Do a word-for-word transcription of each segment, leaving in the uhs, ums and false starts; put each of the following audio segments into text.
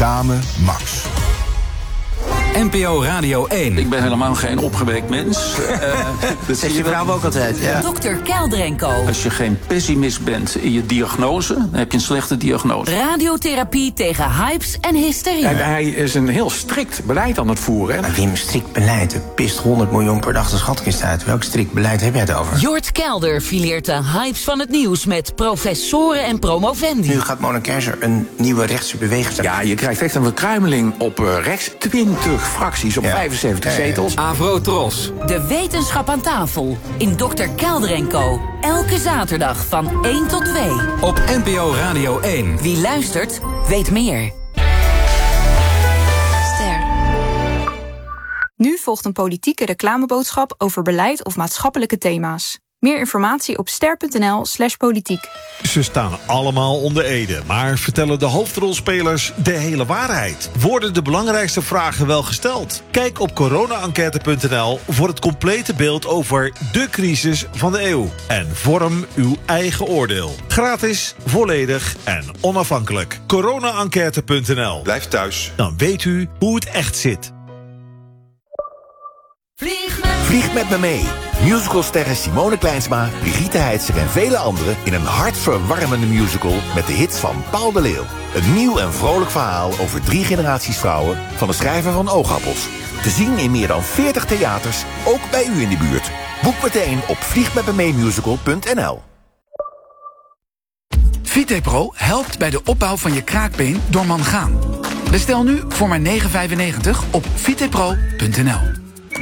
Samen Max. N P O Radio één. Ik ben helemaal geen opgewekt mens. uh, dat zegt je vrouw ook altijd, ja. dokter Kelder en Co. Als je geen pessimist bent in je diagnose, dan heb je een slechte diagnose. Radiotherapie tegen hypes en hysterie. En hij is een heel strikt beleid aan het voeren. Maar Wim, strikt beleid. Het pist honderd miljoen per dag de schatkist uit. Welk strikt beleid heb jij het over? Jort Kelder fileert de hypes van het nieuws met professoren en promovendi. Nu gaat Mona Keizer een nieuwe rechtse beweging. Ja, je krijgt echt een verkruimeling op uh, rechts. twintig fracties op ja. vijfenzeventig ja, ja, ja. zetels. Avro Tros. De wetenschap aan tafel in dokter Kelder en Co. Elke zaterdag van één tot twee. Op N P O Radio één. Wie luistert, weet meer. Ster. Nu volgt een politieke reclameboodschap over beleid of maatschappelijke thema's. Meer informatie op ster punt n l slash politiek. Ze staan allemaal onder ede, maar vertellen de hoofdrolspelers de hele waarheid? Worden de belangrijkste vragen wel gesteld? Kijk op corona enquête punt n l voor het complete beeld over de crisis van de eeuw. En vorm uw eigen oordeel. Gratis, volledig en onafhankelijk. corona enquête punt n l. Blijf thuis. Dan weet u hoe het echt zit. Vlieg met, Vlieg met me mee. Musicalsterren Simone Kleinsma, Brigitte Heitzer en vele anderen in een hartverwarmende musical met de hits van Paul de Leeuw. Een nieuw en vrolijk verhaal over drie generaties vrouwen van de schrijver van Oogappels. Te zien in meer dan veertig theaters, ook bij u in de buurt. Boek meteen op vlieg met me mee musical punt n l. Vitepro helpt bij de opbouw van je kraakbeen door mangaan. Bestel nu voor maar negen vijfennegentig op vitepro punt n l.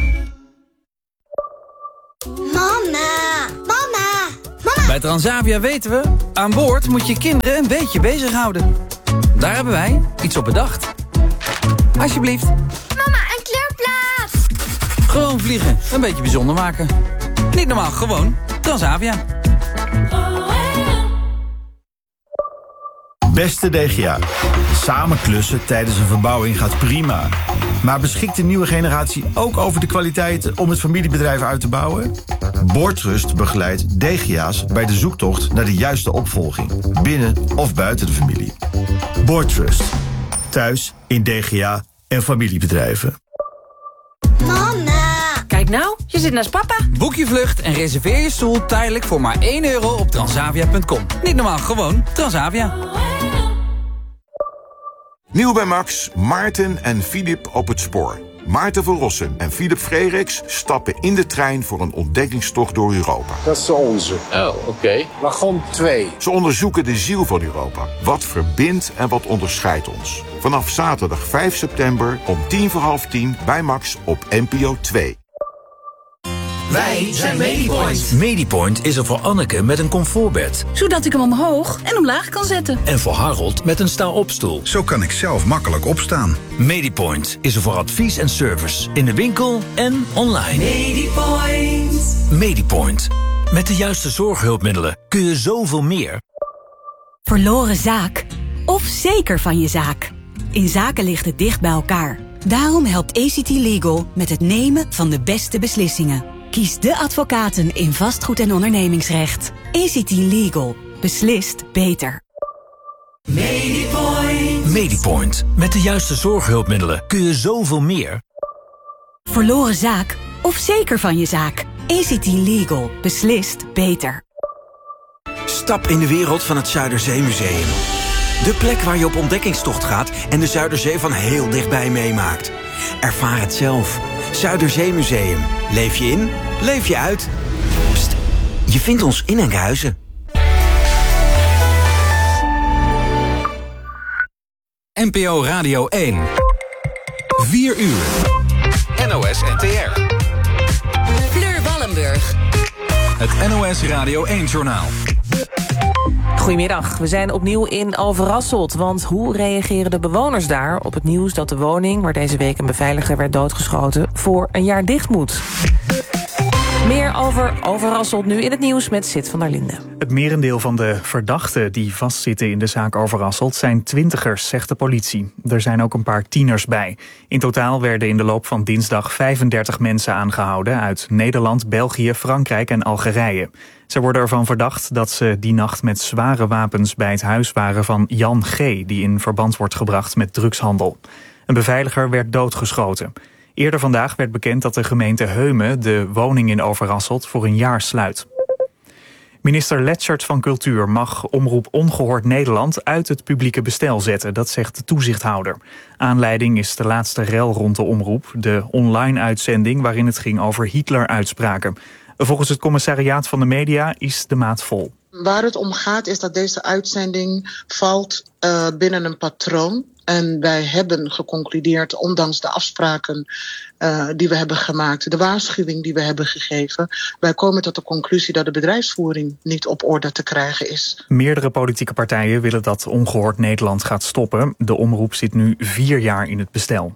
Mama, mama, mama. Bij Transavia weten we, aan boord moet je kinderen een beetje bezighouden. Daar hebben wij iets op bedacht. Alsjeblieft. Mama, een kleurplaat. Gewoon vliegen, een beetje bijzonder maken. Niet normaal, gewoon Transavia. Beste D G A, samen klussen tijdens een verbouwing gaat prima. Maar beschikt de nieuwe generatie ook over de kwaliteiten om het familiebedrijf uit te bouwen? Boordtrust begeleidt D G A's bij de zoektocht naar de juiste opvolging, binnen of buiten de familie. Boordtrust, thuis in D G A en familiebedrijven. Mama. Kijk nou, je zit naast papa. Boek je vlucht en reserveer je stoel tijdelijk voor maar één euro op transavia punt com. Niet normaal, gewoon Transavia. Nieuw bij Max, Maarten en Filip op het spoor. Maarten van Rossum en Filip Frederiks stappen in de trein voor een ontdekkingstocht door Europa. Dat is de onze. Oh, oké. Okay. Wagon twee. Ze onderzoeken de ziel van Europa. Wat verbindt en wat onderscheidt ons? Vanaf zaterdag vijf september om tien voor half tien bij Max op N P O twee. Wij zijn Medipoint. Medipoint is er voor Anneke met een comfortbed. Zodat ik hem omhoog en omlaag kan zetten. En voor Harold met een sta-opstoel. Zo kan ik zelf makkelijk opstaan. Medipoint is er voor advies en service. In de winkel en online. Medipoint. Medipoint. Met de juiste zorghulpmiddelen kun je zoveel meer. Verloren zaak of zeker van je zaak. In zaken ligt het dicht bij elkaar. Daarom helpt A C T Legal met het nemen van de beste beslissingen. Kies de advocaten in vastgoed- en ondernemingsrecht. A C T Legal. Beslist beter. Medipoint. Medipoint. Met de juiste zorghulpmiddelen kun je zoveel meer. Verloren zaak of zeker van je zaak. A C T Legal. Beslist beter. Stap in de wereld van het Zuiderzeemuseum. De plek waar je op ontdekkingstocht gaat en de Zuiderzee van heel dichtbij meemaakt. Ervaar het zelf. Zuiderzeemuseum. Leef je in, leef je uit. Pst, je vindt ons in Enkhuizen. N P O Radio één. vier uur. N O S N T R. Fleur Wallenburg. Het N O S Radio één-journaal. Goedemiddag, we zijn opnieuw in Overasselt. Want hoe reageren de bewoners daar op het nieuws dat de woning, waar deze week een beveiliger werd doodgeschoten, voor een jaar dicht moet? Meer over Overasselt nu in het nieuws met Sid van der Linden. Het merendeel van de verdachten die vastzitten in de zaak Overasselt zijn twintigers, zegt de politie. Er zijn ook een paar tieners bij. In totaal werden in de loop van dinsdag vijfendertig mensen aangehouden uit Nederland, België, Frankrijk en Algerije. Ze worden ervan verdacht dat ze die nacht met zware wapens bij het huis waren van Jan G., die in verband wordt gebracht met drugshandel. Een beveiliger werd doodgeschoten. Eerder vandaag werd bekend dat de gemeente Heumen de woning in Overasselt voor een jaar sluit. Minister Letschert van Cultuur mag Omroep Ongehoord Nederland uit het publieke bestel zetten, dat zegt de toezichthouder. Aanleiding is de laatste rel rond de omroep, de online-uitzending waarin het ging over Hitler-uitspraken. Volgens het commissariaat van de media is de maat vol. Waar het om gaat is dat deze uitzending valt uh, binnen een patroon. En wij hebben geconcludeerd, ondanks de afspraken uh, die we hebben gemaakt, de waarschuwing die we hebben gegeven, wij komen tot de conclusie dat de bedrijfsvoering niet op orde te krijgen is. Meerdere politieke partijen willen dat Ongehoord Nederland gaat stoppen. De omroep zit nu vier jaar in het bestel.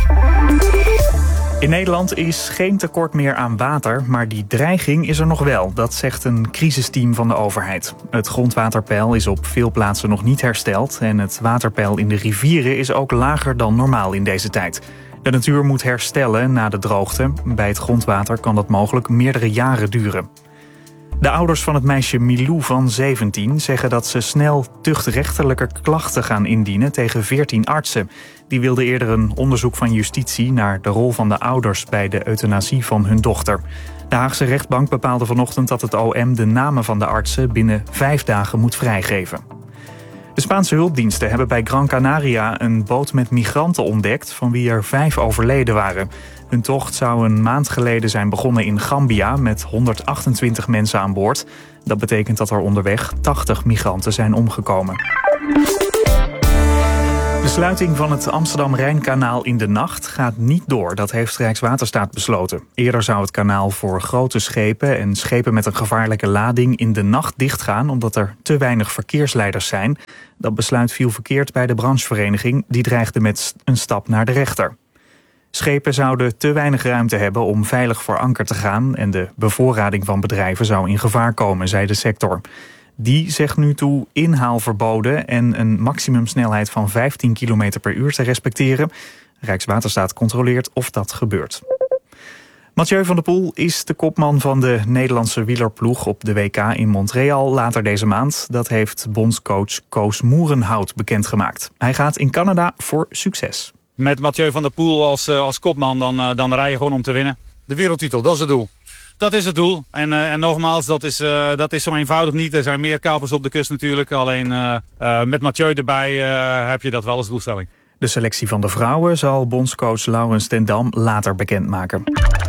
In Nederland is geen tekort meer aan water, maar die dreiging is er nog wel. Dat zegt een crisisteam van de overheid. Het grondwaterpeil is op veel plaatsen nog niet hersteld en het waterpeil in de rivieren is ook lager dan normaal in deze tijd. De natuur moet herstellen na de droogte. Bij het grondwater kan dat mogelijk meerdere jaren duren. De ouders van het meisje Milou van zeventien zeggen dat ze snel tuchtrechtelijke klachten gaan indienen tegen veertien artsen. Die wilden eerder een onderzoek van justitie naar de rol van de ouders bij de euthanasie van hun dochter. De Haagse rechtbank bepaalde vanochtend dat het O M de namen van de artsen binnen vijf dagen moet vrijgeven. De Spaanse hulpdiensten hebben bij Gran Canaria een boot met migranten ontdekt, van wie er vijf overleden waren. Hun tocht zou een maand geleden zijn begonnen in Gambia met honderdachtentwintig mensen aan boord. Dat betekent dat er onderweg tachtig migranten zijn omgekomen. De sluiting van het Amsterdam-Rijnkanaal in de nacht gaat niet door. Dat heeft Rijkswaterstaat besloten. Eerder zou het kanaal voor grote schepen en schepen met een gevaarlijke lading in de nacht dichtgaan, omdat er te weinig verkeersleiders zijn. Dat besluit viel verkeerd bij de branchevereniging. Die dreigde met een stap naar de rechter. Schepen zouden te weinig ruimte hebben om veilig voor anker te gaan en de bevoorrading van bedrijven zou in gevaar komen, zei de sector. Die zegt nu toe inhaalverboden en een maximumsnelheid van vijftien kilometer per uur te respecteren. Rijkswaterstaat controleert of dat gebeurt. Mathieu van der Poel is de kopman van de Nederlandse wielerploeg op de W K in Montreal later deze maand. Dat heeft bondscoach Koos Moerenhout bekendgemaakt. Hij gaat in Canada voor succes. Met Mathieu van der Poel als, als kopman, dan, dan rij je gewoon om te winnen. De wereldtitel, dat is het doel. Dat is het doel. En, uh, en nogmaals, dat is, uh, dat is zo eenvoudig niet. Er zijn meer kapers op de kust natuurlijk. Alleen uh, uh, met Mathieu erbij uh, heb je dat wel als doelstelling. De selectie van de vrouwen zal bondscoach Laurens ten Dam later bekendmaken.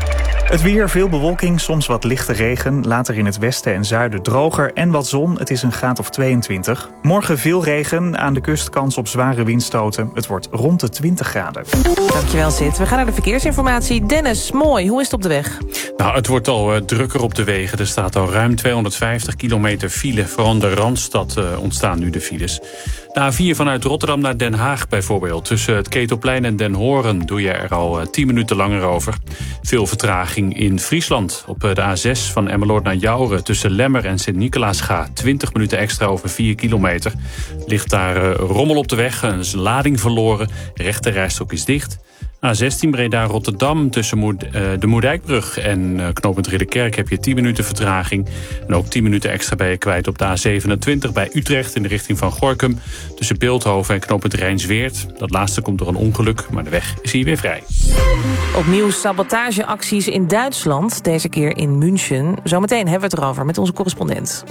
Het weer, veel bewolking, soms wat lichte regen. Later in het westen en zuiden droger en wat zon. Het is een graad of tweeëntwintig. Morgen veel regen, aan de kust kans op zware windstoten. Het wordt rond de twintig graden. Dankjewel, Sid. We gaan naar de verkeersinformatie. Dennis, mooi. Hoe is het op de weg? Nou, het wordt al uh, drukker op de wegen. Er staat al ruim tweehonderdvijftig kilometer file. Vooral in de Randstad uh, ontstaan nu de files. De A vier vanuit Rotterdam naar Den Haag bijvoorbeeld. Tussen het Ketelplein en Den Horen doe je er al uh, tien minuten langer over. Veel vertraging in Friesland. Op uh, de A zes van Emmeloord naar Jouren tussen Lemmer en Sint-Nicolaasga. twintig minuten extra over vier kilometer. Ligt daar uh, rommel op de weg, een lading verloren. Rechterrijstok is dicht. A zestien Breda-Rotterdam tussen Moed, uh, de Moerdijkbrug en uh, knooppunt Ridderkerk heb je tien minuten vertraging. En ook tien minuten extra ben je kwijt op de A zevenentwintig bij Utrecht in de richting van Gorinchem. Tussen Beeldhoven en knooppunt Rijnsweert. Dat laatste komt door een ongeluk, maar de weg is hier weer vrij. Opnieuw sabotageacties in Duitsland, deze keer in München. Zometeen hebben we het erover met onze correspondent.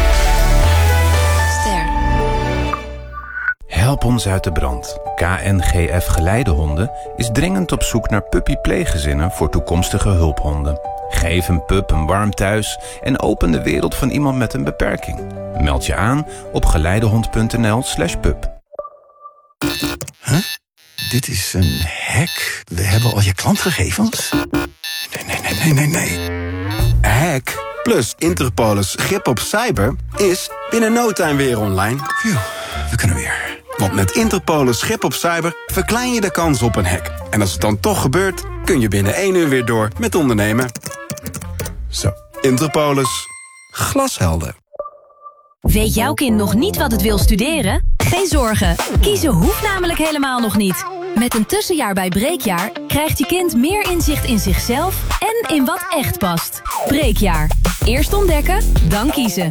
Help ons uit de brand. K N G F Geleidehonden is dringend op zoek naar puppy-pleeggezinnen voor toekomstige hulphonden. Geef een pup een warm thuis en open de wereld van iemand met een beperking. Meld je aan op geleidehond.nl slash pup. Huh? Dit is een hack. We hebben al je klantgegevens. Nee, nee, nee, nee, nee, nee. Hack plus Interpolis grip op cyber is binnen no time weer online. Phew, we kunnen weer. Want met Interpolis grip op cyber verklein je de kans op een hack. En als het dan toch gebeurt, kun je binnen één uur weer door met ondernemen. Zo, Interpolis. Glashelder. Weet jouw kind nog niet wat het wil studeren? Geen zorgen, kiezen hoeft namelijk helemaal nog niet. Met een tussenjaar bij Breekjaar krijgt je kind meer inzicht in zichzelf en in wat echt past. Breekjaar. Eerst ontdekken, dan kiezen.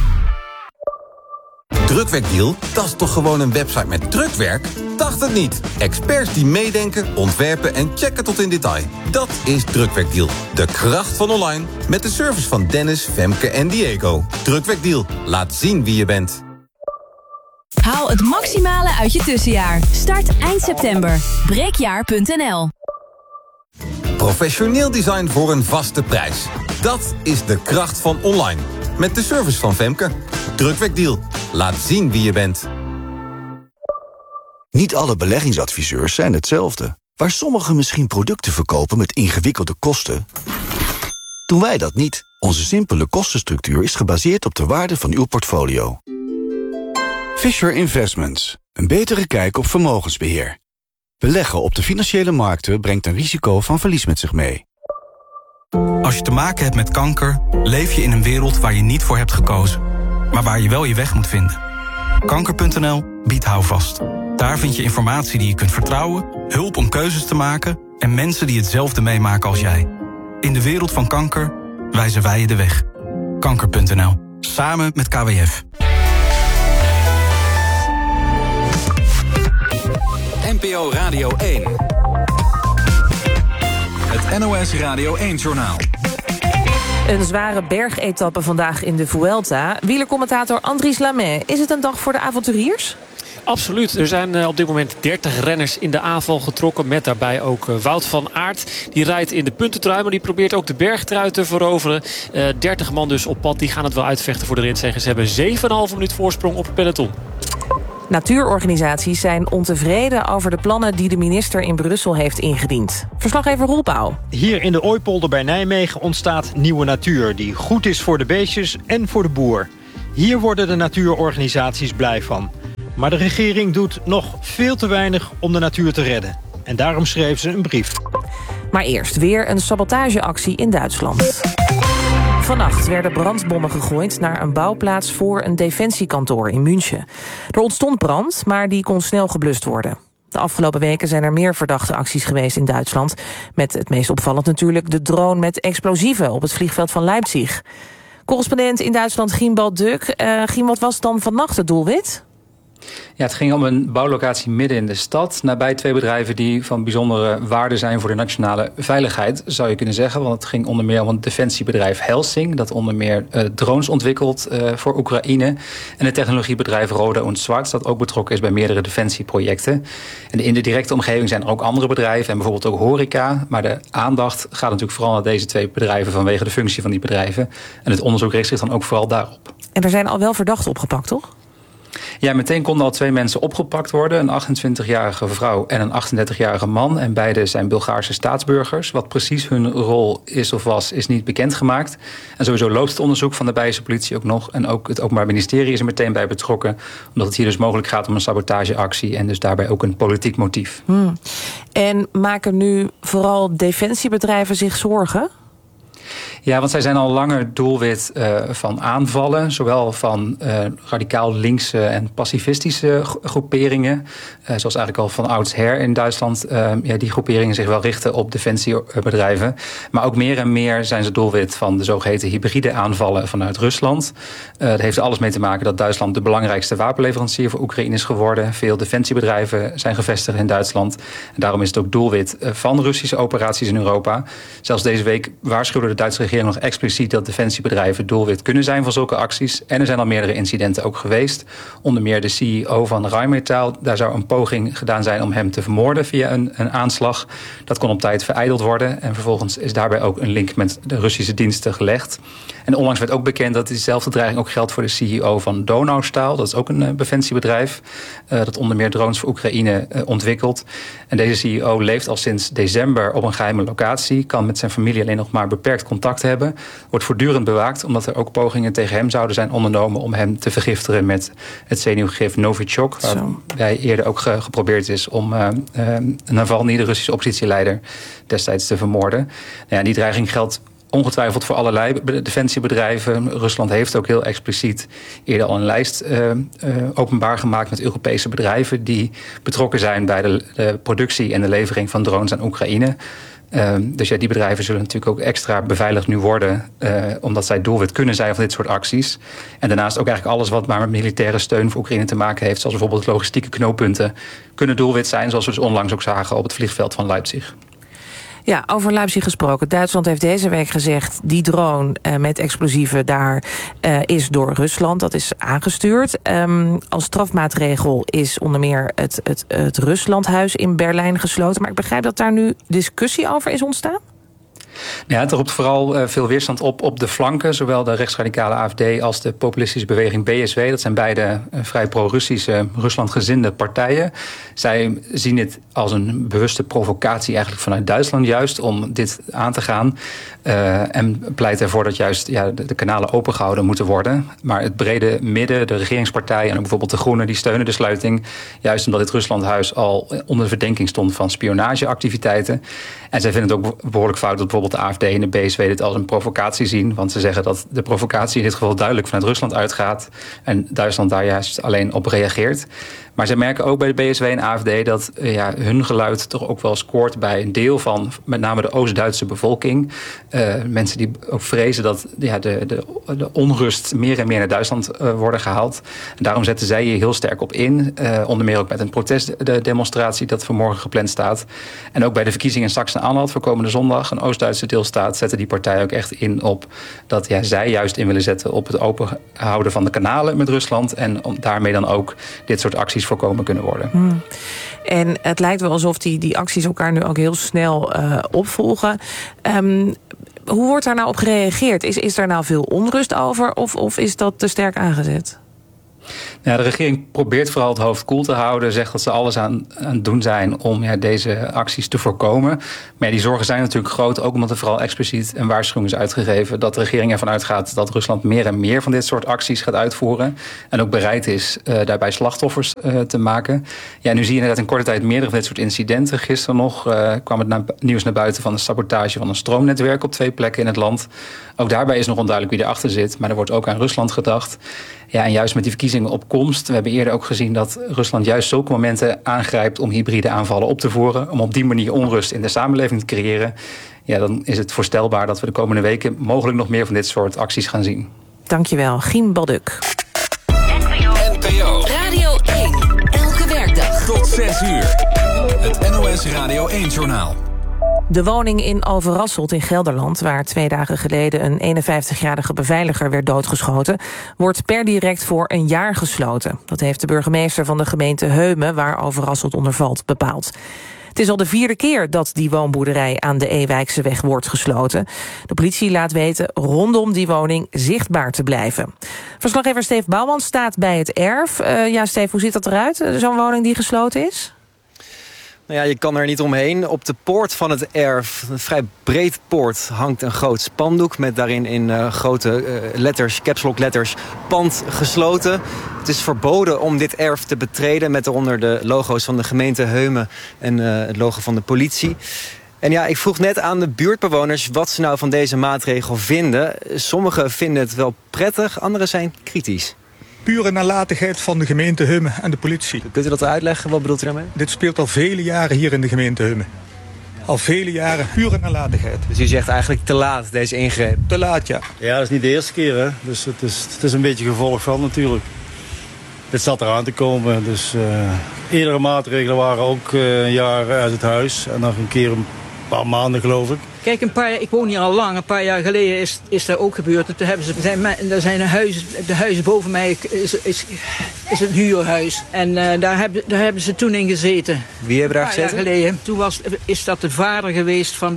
Drukwerkdeal? Dat is toch gewoon een website met drukwerk? Dacht het niet. Experts die meedenken, ontwerpen en checken tot in detail. Dat is Drukwerkdeal. De kracht van online. Met de service van Dennis, Femke en Diego. Drukwerkdeal. Laat zien wie je bent. Haal het maximale uit je tussenjaar. Start eind september. Breekjaar punt n l. Professioneel design voor een vaste prijs. Dat is de kracht van online. Met de service van Femke. Drukwerkdeal. Laat zien wie je bent. Niet alle beleggingsadviseurs zijn hetzelfde. Waar sommigen misschien producten verkopen met ingewikkelde kosten, doen wij dat niet. Onze simpele kostenstructuur is gebaseerd op de waarde van uw portfolio. Fisher Investments. Een betere kijk op vermogensbeheer. Beleggen op de financiële markten brengt een risico van verlies met zich mee. Als je te maken hebt met kanker, leef je in een wereld waar je niet voor hebt gekozen, maar waar je wel je weg moet vinden. Kanker punt n l biedt houvast. Daar vind je informatie die je kunt vertrouwen, hulp om keuzes te maken en mensen die hetzelfde meemaken als jij. In de wereld van kanker wijzen wij je de weg. Kanker punt n l. Samen met K W F. N P O Radio één. Het N O S Radio één-journaal. Een zware bergetappe vandaag in de Vuelta. Wielercommentator Andries Lamet. Is het een dag voor de avonturiers? Absoluut. Er zijn uh, op dit moment dertig renners in de aanval getrokken. Met daarbij ook uh, Wout van Aert. Die rijdt in de puntentrui, maar die probeert ook de bergtrui te veroveren. Uh, dertig man dus op pad. Die gaan het wel uitvechten voor de rit. Ze hebben zeven komma vijf minuut voorsprong op het peloton. Natuurorganisaties zijn ontevreden over de plannen die de minister in Brussel heeft ingediend. Verslaggever Roel Pauw. Hier in de Ooipolder bij Nijmegen ontstaat nieuwe natuur die goed is voor de beestjes en voor de boer. Hier worden de natuurorganisaties blij van. Maar de regering doet nog veel te weinig om de natuur te redden. En daarom schreef ze een brief. Maar eerst weer een sabotageactie in Duitsland. Vannacht werden brandbommen gegooid naar een bouwplaats voor een defensiekantoor in München. Er ontstond brand, maar die kon snel geblust worden. De afgelopen weken zijn er meer verdachte acties geweest in Duitsland. Met het meest opvallend natuurlijk de drone met explosieven op het vliegveld van Leipzig. Correspondent in Duitsland Gimbald Duk. Uh, Giem, wat was dan vannacht het doelwit? Ja, het ging om een bouwlocatie midden in de stad, nabij twee bedrijven die van bijzondere waarde zijn voor de nationale veiligheid, zou je kunnen zeggen. Want het ging onder meer om een defensiebedrijf Helsing, dat onder meer uh, drones ontwikkelt uh, voor Oekraïne. En het technologiebedrijf Rohde und Schwarz, dat ook betrokken is bij meerdere defensieprojecten. En in de directe omgeving zijn er ook andere bedrijven en bijvoorbeeld ook horeca. Maar de aandacht gaat natuurlijk vooral naar deze twee bedrijven vanwege de functie van die bedrijven. En het onderzoek richt zich dan ook vooral daarop. En er zijn al wel verdachten opgepakt, toch? Ja, meteen konden al twee mensen opgepakt worden. Een achtentwintigjarige vrouw en een achtendertigjarige man. En beide zijn Bulgaarse staatsburgers. Wat precies hun rol is of was, is niet bekendgemaakt. En sowieso loopt het onderzoek van de Belgische politie ook nog. En ook het Openbaar Ministerie is er meteen bij betrokken. Omdat het hier dus mogelijk gaat om een sabotageactie. En dus daarbij ook een politiek motief. Hmm. En maken nu vooral defensiebedrijven zich zorgen? Ja, want zij zijn al langer doelwit uh, van aanvallen. Zowel van uh, radicaal linkse en pacifistische groeperingen. Uh, zoals eigenlijk al van oudsher in Duitsland. Uh, ja, die groeperingen zich wel richten op defensiebedrijven. Maar ook meer en meer zijn ze doelwit van de zogeheten hybride aanvallen vanuit Rusland. Uh, dat heeft er alles mee te maken dat Duitsland de belangrijkste wapenleverancier voor Oekraïne is geworden. Veel defensiebedrijven zijn gevestigd in Duitsland. En daarom is het ook doelwit van Russische operaties in Europa. Zelfs deze week waarschuwde de Duitse regering nog expliciet dat defensiebedrijven doelwit kunnen zijn van zulke acties. En er zijn al meerdere incidenten ook geweest. Onder meer de C E O van Rheinmetall. Daar zou een poging gedaan zijn om hem te vermoorden via een, een aanslag. Dat kon op tijd verijdeld worden. En vervolgens is daarbij ook een link met de Russische diensten gelegd. En onlangs werd ook bekend dat diezelfde dreiging ook geldt voor de C E O van Donaustahl. Dat is ook een uh, defensiebedrijf. Uh, dat onder meer drones voor Oekraïne uh, ontwikkelt. En deze C E O leeft al sinds december op een geheime locatie. Kan met zijn familie alleen nog maar beperkt contact hebben. Wordt voortdurend bewaakt omdat er ook pogingen tegen hem zouden zijn ondernomen om hem te vergiftigen met het zenuwgif Novichok. Waarbij eerder ook ge- geprobeerd is om uh, uh, Navalny, de Russische oppositieleider, destijds te vermoorden. Nou ja, die dreiging geldt ongetwijfeld voor allerlei defensiebedrijven. Rusland heeft ook heel expliciet eerder al een lijst uh, uh, openbaar gemaakt met Europese bedrijven die betrokken zijn bij de, de productie en de levering van drones aan Oekraïne. Uh, dus ja, die bedrijven zullen natuurlijk ook extra beveiligd nu worden, uh, omdat zij doelwit kunnen zijn van dit soort acties. En daarnaast ook eigenlijk alles wat maar met militaire steun voor Oekraïne te maken heeft, zoals bijvoorbeeld logistieke knooppunten, kunnen doelwit zijn, zoals we dus onlangs ook zagen op het vliegveld van Leipzig. Ja, over Leipzig gesproken. Duitsland heeft deze week gezegd, die drone uh, met explosieven daar uh, is door Rusland. Dat is aangestuurd. Um, als strafmaatregel is onder meer het, het, het Ruslandhuis in Berlijn gesloten. Maar ik begrijp dat daar nu discussie over is ontstaan? Ja, het roept vooral uh, veel weerstand op op de flanken. Zowel de rechtsradicale A F D als de populistische beweging B S W. Dat zijn beide uh, vrij pro-Russische, Ruslandgezinde partijen. Zij zien dit als een bewuste provocatie eigenlijk vanuit Duitsland juist om dit aan te gaan. Uh, en pleit ervoor dat juist ja, de, de kanalen opengehouden moeten worden. Maar het brede midden, de regeringspartijen en ook bijvoorbeeld de Groenen, die steunen de sluiting. Juist omdat het Ruslandhuis al onder de verdenking stond van spionageactiviteiten. En zij vinden het ook behoorlijk fout dat bijvoorbeeld de A F D en de B S W dit als een provocatie zien. Want ze zeggen dat de provocatie in dit geval duidelijk vanuit Rusland uitgaat. En Duitsland daar juist alleen op reageert. Maar ze merken ook bij de B S W en A F D dat ja, hun geluid toch ook wel scoort bij een deel van met name de Oost-Duitse bevolking. Uh, mensen die ook vrezen dat ja, de, de, de onrust meer en meer naar Duitsland uh, worden gehaald. En daarom zetten zij hier heel sterk op in. Uh, onder meer ook met een protestdemonstratie dat voor morgen gepland staat. En ook bij de verkiezingen in Sachsen-Anhalt voor komende zondag, een Oost-Duitse deelstaat, zetten die partijen ook echt in op dat ja, zij juist in willen zetten op het openhouden van de kanalen met Rusland. En om daarmee dan ook dit soort acties voorkomen kunnen worden. Hmm. En het lijkt wel alsof die, die acties elkaar nu ook heel snel uh, opvolgen. Um, hoe wordt daar nou op gereageerd? Is, is daar nou veel onrust over of, of is dat te sterk aangezet? Ja, de regering probeert vooral het hoofd koel te houden. Zegt dat ze alles aan, aan het doen zijn om ja, deze acties te voorkomen. Maar ja, die zorgen zijn natuurlijk groot. Ook omdat er vooral expliciet een waarschuwing is uitgegeven dat de regering ervan uitgaat dat Rusland meer en meer van dit soort acties gaat uitvoeren. En ook bereid is uh, daarbij slachtoffers uh, te maken. Ja, nu zie je inderdaad in korte tijd meerdere van dit soort incidenten. Gisteren nog uh, kwam het na- nieuws naar buiten van de sabotage van een stroomnetwerk op twee plekken in het land. Ook daarbij is nog onduidelijk wie erachter zit. Maar er wordt ook aan Rusland gedacht. Ja, en juist met die verkiezingen op komst. We hebben eerder ook gezien dat Rusland juist zulke momenten aangrijpt om hybride aanvallen op te voeren. Om op die manier onrust in de samenleving te creëren. Ja, dan is het voorstelbaar dat we de komende weken mogelijk nog meer van dit soort acties gaan zien. Dankjewel, Giem Balduk. N P O Radio één. Elke werkdag. Tot zes uur. Het N O S Radio één-journaal. De woning in Overasselt in Gelderland, waar twee dagen geleden een eenenvijftigjarige beveiliger werd doodgeschoten, wordt per direct voor een jaar gesloten. Dat heeft de burgemeester van de gemeente Heumen, waar Overasselt onder valt, bepaald. Het is al de vierde keer dat die woonboerderij aan de Ewijkse weg wordt gesloten. De politie laat weten rondom die woning zichtbaar te blijven. Verslaggever Steve Bouwman staat bij het erf. Uh, ja, Steve, hoe ziet dat eruit, zo'n woning die gesloten is? Nou ja, je kan er niet omheen. Op de poort van het erf, een vrij breed poort, hangt een groot spandoek met daarin in uh, grote uh, letters, caps lock letters, pand gesloten. Het is verboden om dit erf te betreden met daaronder de logo's van de gemeente Heumen en uh, het logo van de politie. En ja, ik vroeg net aan de buurtbewoners wat ze nou van deze maatregel vinden. Sommigen vinden het wel prettig, anderen zijn kritisch. Pure nalatigheid van de gemeente Heumen en de politie. Kunt u dat uitleggen? Wat bedoelt u daarmee? Dit speelt al vele jaren hier in de gemeente Heumen. Al vele jaren pure nalatigheid. Dus u zegt eigenlijk te laat, deze ingreep? Te laat, ja. Ja, dat is niet de eerste keer, hè. Dus het is, het is een beetje gevolg van natuurlijk. Dit zat eraan te komen. Dus uh, eerdere maatregelen waren ook uh, een jaar uit het huis. En nog een keer een paar maanden, geloof ik. Kijk, een paar, ik woon hier al lang. Een paar jaar geleden is, is dat ook gebeurd. En toen hebben ze, zijn, er zijn huizen, de huizen boven mij is, is, is een huurhuis. En uh, daar, hebben, daar hebben ze toen in gezeten. Wie hebben daar gezeten? Een paar jaar geleden. Toen was, is dat de vader geweest van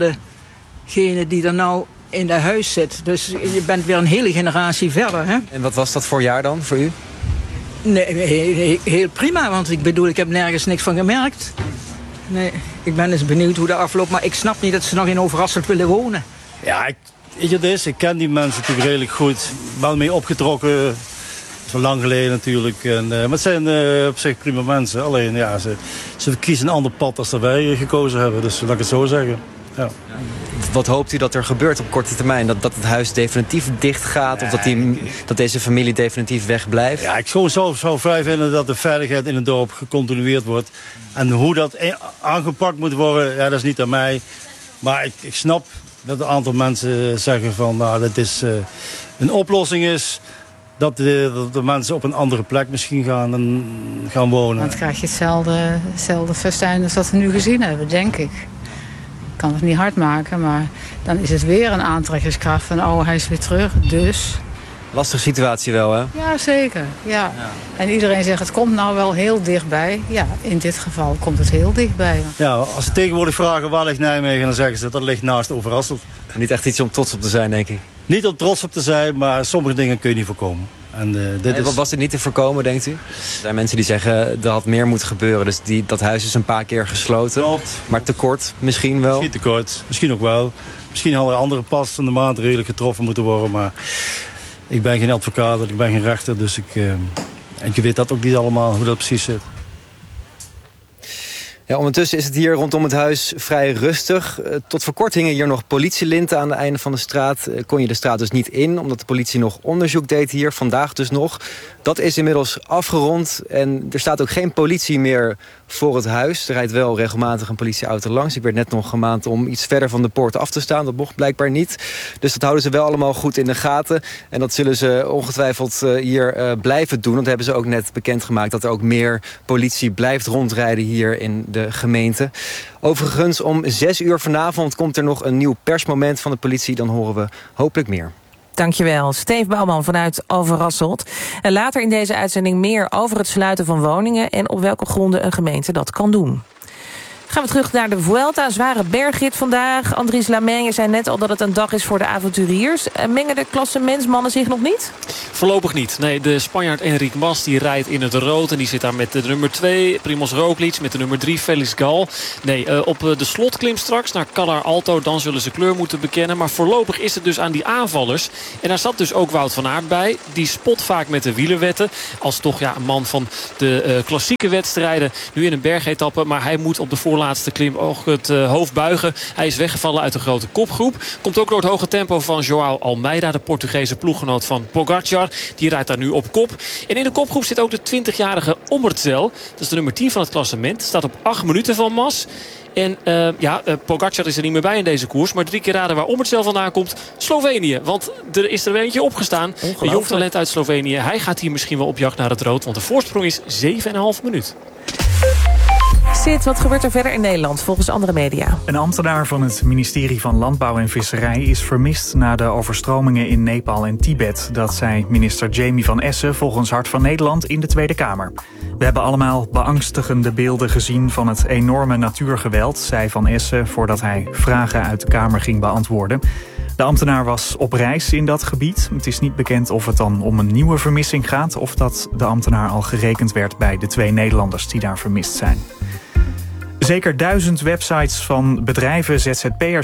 degene die er nou in dat huis zit. Dus je bent weer een hele generatie verder. Hè? En wat was dat voor jaar dan, voor u? Nee, heel, heel prima. Want ik bedoel, ik heb nergens niks van gemerkt. Nee, ik ben eens benieuwd hoe dat afloopt. Maar ik snap niet dat ze nog in Overasselt willen wonen. Ja, ik, weet je, dit, ik ken die mensen natuurlijk redelijk goed. Ik ben mee opgetrokken. Zo lang geleden natuurlijk. En, uh, maar het zijn uh, op zich prima mensen. Alleen, ja, ze, ze kiezen een ander pad als dat wij gekozen hebben. Dus laat ik het zo zeggen. Ja. wat hoopt u dat er gebeurt op korte termijn? Dat, dat het huis definitief dicht gaat? Of dat, die, dat deze familie definitief wegblijft? Ja, ik zou zo, zo vrij vinden dat de veiligheid in het dorp gecontinueerd wordt. En hoe dat aangepakt moet worden, ja, dat is niet aan mij. Maar ik, ik snap dat een aantal mensen zeggen van, nou, dat is uh, een oplossing is. Dat de, dat de mensen op een andere plek misschien gaan, en, gaan wonen. Dan krijg je hetzelfde, hetzelfde festijn als dat we nu gezien hebben, denk ik. Ik kan het niet hard maken, maar dan is het weer een aantrekkingskracht van, oh, hij is weer terug, dus... Lastige situatie wel, hè? Ja, zeker. Ja. Ja. En iedereen zegt, het komt nou wel heel dichtbij. Ja, in dit geval komt het heel dichtbij. Ja, als ze tegenwoordig vragen waar ligt Nijmegen, dan zeggen ze dat ligt naast Overasselt. Niet echt iets om trots op te zijn, denk ik. Niet om trots op te zijn, maar sommige dingen kun je niet voorkomen. En, uh, dit en, is... Was dit niet te voorkomen, denkt u? Er zijn mensen die zeggen, er had meer moeten gebeuren. Dus die, dat huis is een paar keer gesloten. Klopt. Maar tekort misschien wel? Misschien tekort, misschien ook wel. Misschien hadden er andere passende maatregelen getroffen moeten worden, maar... Ik ben geen advocaat, ik ben geen rechter, dus ik, uh, ik weet dat ook niet allemaal, hoe dat precies zit. Ja, ondertussen is het hier rondom het huis vrij rustig. Tot voor kort hingen hier nog politielinten aan het einde van de straat. Kon je de straat dus niet in, omdat de politie nog onderzoek deed hier. Vandaag dus nog. Dat is inmiddels afgerond en er staat ook geen politie meer voor het huis. Er rijdt wel regelmatig een politieauto langs. Ik werd net nog gemaand om iets verder van de poort af te staan. Dat mocht blijkbaar niet. Dus dat houden ze wel allemaal goed in de gaten. En dat zullen ze ongetwijfeld hier uh, blijven doen. Want hebben ze ook net bekendgemaakt dat er ook meer politie blijft rondrijden hier in de gemeente. Overigens, om zes uur vanavond komt er nog een nieuw persmoment van de politie. Dan horen we hopelijk meer. Dankjewel, Steve Bouwman vanuit Overasselt. En later in deze uitzending meer over het sluiten van woningen en op welke gronden een gemeente dat kan doen. Gaan we terug naar de Vuelta, zware bergrit vandaag. Andries Lameng, je zei net al dat het een dag is voor de avonturiers. Mengen de klassementsmannen zich nog niet? Voorlopig niet. Nee, de Spanjaard Enric Mas die rijdt in het rood. En die zit daar met de nummer twee, Primoz Roglic. Met de nummer drie, Felix Gal. Nee, uh, op de slotklim straks naar Calar Alto. Dan zullen ze kleur moeten bekennen. Maar voorlopig is het dus aan die aanvallers. En daar zat dus ook Wout van Aert bij. Die spot vaak met de wielerwetten. Als toch ja, een man van de uh, klassieke wedstrijden. Nu in een bergetappe. Maar hij moet op de voorlaatste laatste klim ook het uh, hoofd buigen. Hij is weggevallen uit de grote kopgroep. Komt ook door het hoge tempo van João Almeida, de Portugese ploeggenoot van Pogacar. Die rijdt daar nu op kop. En in de kopgroep zit ook de twintigjarige Ommerzel. Dat is de nummer tien van het klassement. Staat op acht minuten van Mas. En uh, ja, uh, Pogacar is er niet meer bij in deze koers. Maar drie keer raden waar Ommerzel vandaan komt. Slovenië. Want er is er weer eentje opgestaan. Een jong talent uit Slovenië. Hij gaat hier misschien wel op jacht naar het rood. Want de voorsprong is zeven komma vijf minuut. Sid, wat gebeurt er verder in Nederland volgens andere media? Een ambtenaar van het ministerie van Landbouw en Visserij is vermist na de overstromingen in Nepal en Tibet. Dat zei minister Jamie van Essen volgens Hart van Nederland in de Tweede Kamer. We hebben allemaal beangstigende beelden gezien van het enorme natuurgeweld, zei Van Essen voordat hij vragen uit de Kamer ging beantwoorden. De ambtenaar was op reis in dat gebied. Het is niet bekend of het dan om een nieuwe vermissing gaat of dat de ambtenaar al gerekend werd bij de twee Nederlanders die daar vermist zijn. Zeker duizend websites van bedrijven, Z Z P'ers